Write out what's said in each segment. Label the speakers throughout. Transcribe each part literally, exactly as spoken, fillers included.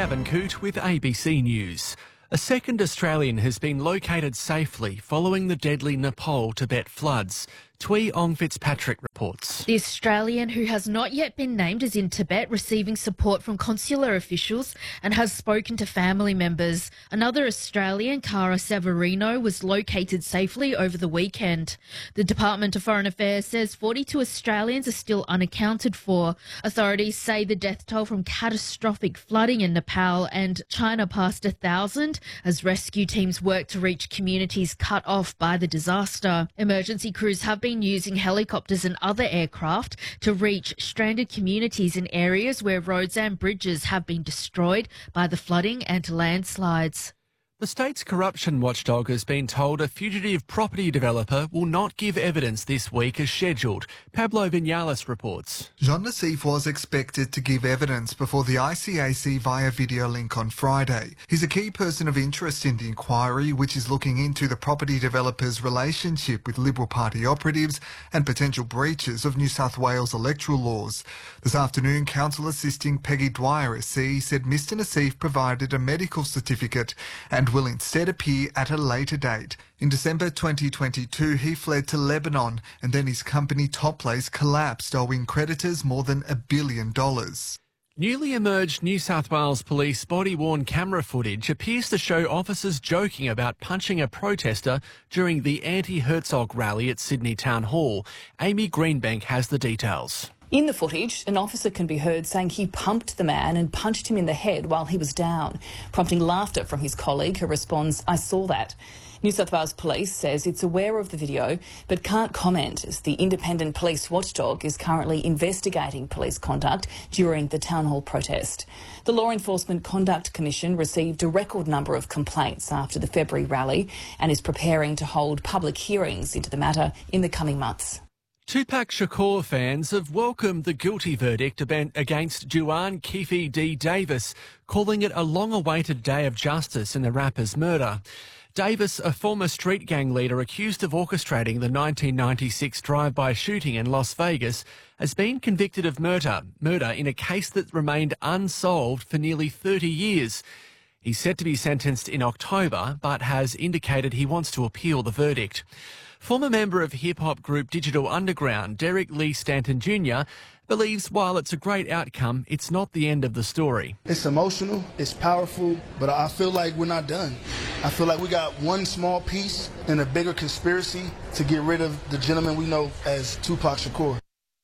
Speaker 1: Gavin Coote with A B C News. A second Australian has been located safely following the deadly Nepal-Tibet floods. Tui Ong Fitzpatrick reports.
Speaker 2: The Australian, who has not yet been named, is in Tibet receiving support from consular officials and has spoken to family members. Another Australian, Cara Severino, was located safely over the weekend. The Department of Foreign Affairs says forty-two Australians are still unaccounted for. Authorities say the death toll from catastrophic flooding in Nepal and China passed a thousand as rescue teams work to reach communities cut off by the disaster. Emergency crews have been using helicopters and other aircraft to reach stranded communities in areas where roads and bridges have been destroyed by the flooding and landslides.
Speaker 1: The state's corruption watchdog has been told a fugitive property developer will not give evidence this week as scheduled. Pablo Vinales reports.
Speaker 3: Jean Nassif was expected to give evidence before the I C A C via video link on Friday. He's a key person of interest in the inquiry, which is looking into the property developer's relationship with Liberal Party operatives and potential breaches of New South Wales electoral laws. This afternoon, Council Assisting Peggy Dwyer S C said Mister Nassif provided a medical certificate and will instead appear at a later date. In December twenty twenty-two, he fled to Lebanon and then his company Toplace collapsed, owing creditors more than a billion dollars.
Speaker 1: Newly emerged New South Wales Police body-worn camera footage appears to show officers joking about punching a protester during the anti-Herzog rally at Sydney Town Hall. Amy Greenbank has the details.
Speaker 4: In the footage, an officer can be heard saying he pumped the man and punched him in the head while he was down, prompting laughter from his colleague who responds, "I saw that." New South Wales Police says it's aware of the video but can't comment as the independent police watchdog is currently investigating police conduct during the town hall protest. The Law Enforcement Conduct Commission received a record number of complaints after the February rally and is preparing to hold public hearings into the matter in the coming months.
Speaker 1: Tupac Shakur fans have welcomed the guilty verdict against Juwan Keefe D. Davis, calling it a long-awaited day of justice in the rapper's murder. Davis, a former street gang leader accused of orchestrating the nineteen ninety-six drive-by shooting in Las Vegas, has been convicted of murder, murder in a case that remained unsolved for nearly thirty years. He's set to be sentenced in October, but has indicated he wants to appeal the verdict. Former member of hip-hop group Digital Underground, Derek Lee Stanton Junior, believes while it's a great outcome, it's not the end of the story.
Speaker 5: It's emotional, it's powerful, but I feel like we're not done. I feel like we got one small piece in a bigger conspiracy to get rid of the gentleman we know as Tupac Shakur.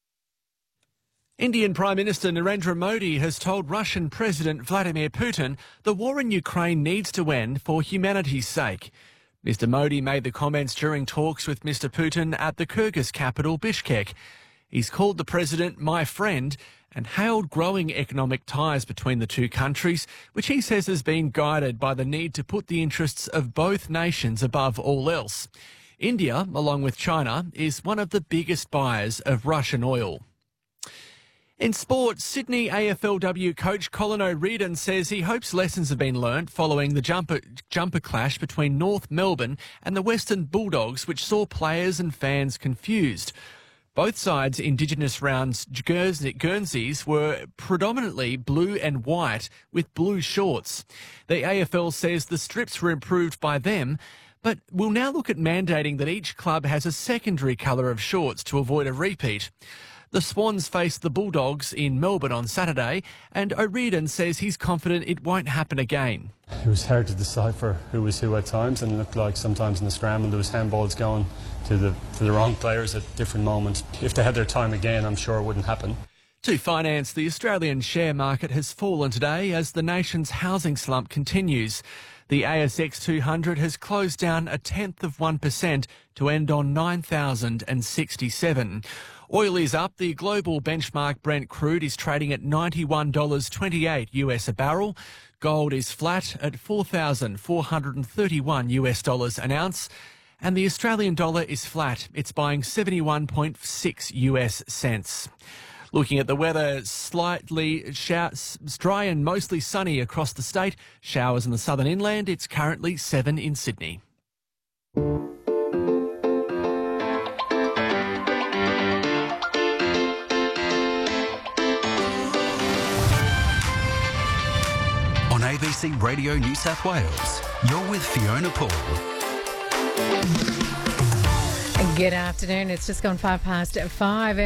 Speaker 1: Indian Prime Minister Narendra Modi has told Russian President Vladimir Putin the war in Ukraine needs to end for humanity's sake. Mister Modi made the comments during talks with Mister Putin at the Kyrgyz capital Bishkek. He's called the president my friend and hailed growing economic ties between the two countries, which he says has been guided by the need to put the interests of both nations above all else. India, along with China, is one of the biggest buyers of Russian oil. In sport, Sydney A F L W coach Colin O'Riordan says he hopes lessons have been learnt following the jumper, jumper clash between North Melbourne and the Western Bulldogs, which saw players and fans confused. Both sides' Indigenous rounds Guernseys were predominantly blue and white with blue shorts. The A F L says the strips were improved by them, but will now look at mandating that each club has a secondary colour of shorts to avoid a repeat. The Swans face the Bulldogs in Melbourne on Saturday, and O'Riordan says he's confident it won't happen again.
Speaker 6: It was hard to decipher who was who at times, and it looked like sometimes in the scramble there was handballs going to the, to the wrong players at different moments. If they had their time again, I'm sure it wouldn't happen.
Speaker 1: To finance, the Australian share market has fallen today as the nation's housing slump continues. The A S X two hundred has closed down a tenth of one percent to end on nine thousand sixty-seven. Oil is up. The global benchmark Brent crude is trading at ninety-one dollars twenty-eight US a barrel. Gold is flat at four thousand four hundred thirty-one US dollars an ounce. And the Australian dollar is flat. It's buying seventy-one point six US cents. Looking at the weather, slightly showers, dry and mostly sunny across the state. Showers in the southern inland. It's currently seven in Sydney.
Speaker 7: A B C Radio New South Wales. You're with Fiona Paul.
Speaker 8: Good afternoon. It's just gone five past five.